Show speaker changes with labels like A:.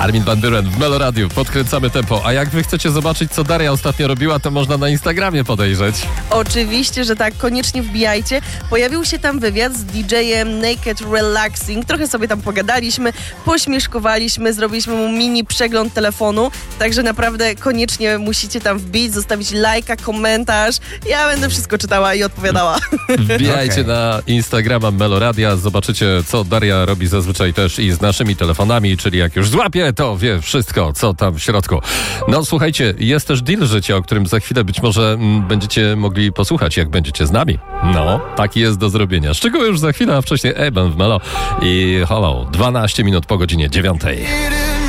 A: Armin van Buuren w Melo Radiu. Podkręcamy tempo. A jak wy chcecie zobaczyć, co Daria ostatnio robiła, to można na Instagramie podejrzeć.
B: Oczywiście, że tak. Koniecznie wbijajcie. Pojawił się tam wywiad z DJ-em Naked Relaxing. Trochę sobie tam pogadaliśmy, pośmieszkowaliśmy, zrobiliśmy mu mini przegląd telefonu. Także naprawdę koniecznie musicie tam wbić, zostawić lajka, komentarz. Ja będę wszystko czytała i odpowiadała.
A: Wbijajcie na Instagrama Melo Radia. Zobaczycie, co Daria robi zazwyczaj też i z naszymi telefonami, czyli jak już złapie, to wie wszystko, co tam w środku. No słuchajcie, jest też deal życia, o którym za chwilę być może będziecie mogli posłuchać, jak będziecie z nami. No, taki jest do zrobienia. Szczegóły już za chwilę, a wcześniej Eben w Melo i Hello, 12 minut po godzinie 9.